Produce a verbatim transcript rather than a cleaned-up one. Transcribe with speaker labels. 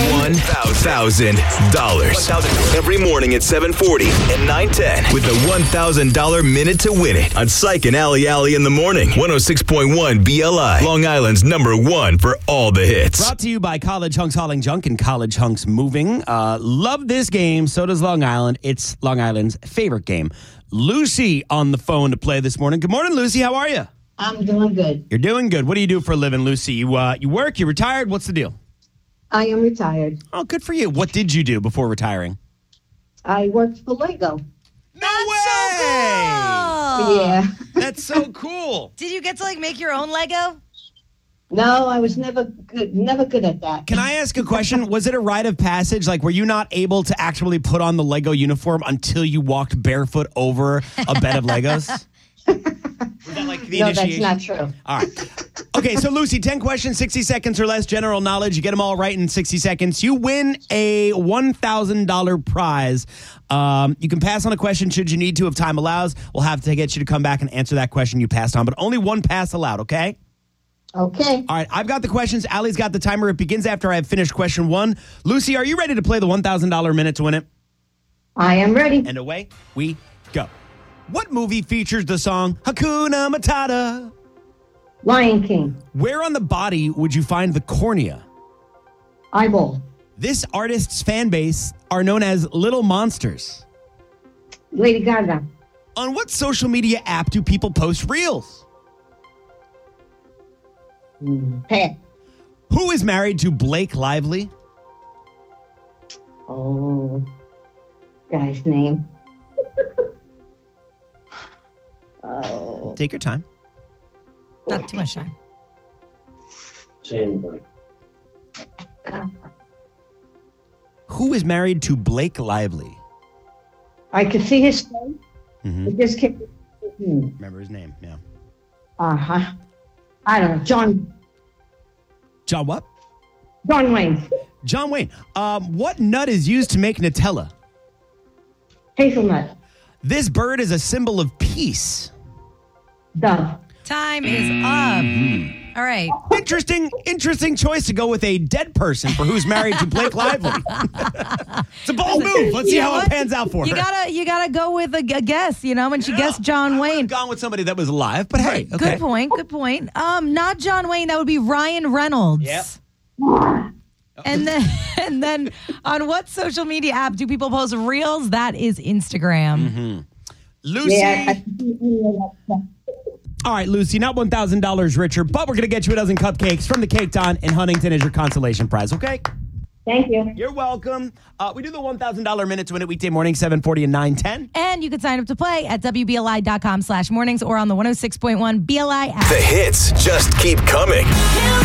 Speaker 1: one thousand dollars. Every morning at seven forty and nine ten with the one thousand dollars Minute to Win It on Psych and Alley Alley in the morning. one oh six point one B L I, Long Island's number one for all the hits.
Speaker 2: Brought to you by College Hunks Hauling Junk and College Hunks Moving. Uh, love this game. So does Long Island. It's Long Island's favorite game. Lucy on the phone to play this morning. Good morning, Lucy. How are you?
Speaker 3: I'm doing good.
Speaker 2: You're doing good. What do you do for a living, Lucy? You uh, you work? You're retired? What's the deal?
Speaker 3: I am retired.
Speaker 2: Oh, good for you. What did you do before retiring?
Speaker 3: I worked for Lego.
Speaker 2: No way!
Speaker 3: Yeah.
Speaker 2: That's so cool.
Speaker 4: Did you get to like make your own Lego?
Speaker 3: No, I was never good. Never good at that.
Speaker 2: Can I ask a question? Was it a rite of passage? Like, were you not able to actually put on the Lego uniform until you walked barefoot over a bed of Legos? Was that like the
Speaker 3: no,
Speaker 2: initiation?
Speaker 3: that's not true.
Speaker 2: All right. Okay, so Lucy, ten questions, sixty seconds or less, general knowledge. You get them all right in sixty seconds. You win a one thousand dollars prize. Um, you can pass on a question should you need to if time allows. We'll have to get you to come back and answer that question you passed on, but only one pass allowed, okay?
Speaker 3: Okay.
Speaker 2: All right, I've got the questions. Allie's got the timer. It begins after I have finished question one. Lucy, are you ready to play the one thousand dollars Minute to Win It?
Speaker 3: I am ready.
Speaker 2: And away we go. What movie features the song Hakuna Matata?
Speaker 3: Lion King.
Speaker 2: Where on the body would you find the cornea?
Speaker 3: Eyeball.
Speaker 2: This artist's fan base are known as Little Monsters.
Speaker 3: Lady Gaga.
Speaker 2: On what social media app do people post reels?
Speaker 3: Mm, Pat.
Speaker 2: Who is married to Blake Lively?
Speaker 3: Oh, guy's name. Oh.
Speaker 2: Take your time.
Speaker 4: Not too much time.
Speaker 2: Who is married to Blake Lively?
Speaker 3: I could see his face.
Speaker 2: Mm-hmm.
Speaker 3: It just can't. Hmm.
Speaker 2: Remember his name, yeah.
Speaker 3: Uh-huh. I don't know. John.
Speaker 2: John what?
Speaker 3: John Wayne.
Speaker 2: John Wayne. Um, what nut is used to make Nutella?
Speaker 3: Hazelnut.
Speaker 2: This bird is a symbol of peace.
Speaker 3: Dove.
Speaker 4: Time is up. All right.
Speaker 2: Interesting, interesting choice to go with a dead person for who's married to Blake Lively. It's a bold move. Let's see
Speaker 4: You know
Speaker 2: how
Speaker 4: what?
Speaker 2: it pans out for
Speaker 4: You
Speaker 2: her.
Speaker 4: gotta, you gotta go with a, a guess. You know, when she guessed John
Speaker 2: I
Speaker 4: Wayne.
Speaker 2: would've gone with somebody that was alive, but hey, okay.
Speaker 4: Good point. Good point. Um, not John Wayne. That would be Ryan Reynolds.
Speaker 2: Yep.
Speaker 4: And then, and then, on what social media app do people post reels? That is Instagram.
Speaker 2: Mm-hmm. Lucy.
Speaker 3: Yeah. I can see any of that stuff.
Speaker 2: All right, Lucy, not one thousand dollars richer, but we're going to get you a dozen cupcakes from the Cake Don in Huntington as your consolation prize, okay?
Speaker 3: Thank you.
Speaker 2: You're welcome. Uh, we do the one thousand dollars Minute to Win It weekday morning, seven forty and nine ten.
Speaker 4: And you can sign up to play at W B L I dot com slash mornings or on the one oh six point one B L I app.
Speaker 1: The hits just keep coming.